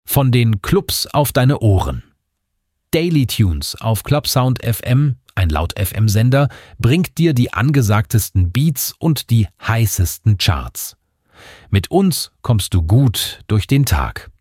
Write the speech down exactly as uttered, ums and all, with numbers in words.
Von den Clubs auf deine Ohren. Daily Tunes auf Clubsound F M, ein Laut-F M-Sender, bringt dir die angesagtesten Beats und die heißesten Charts. Mit uns kommst du gut durch den Tag.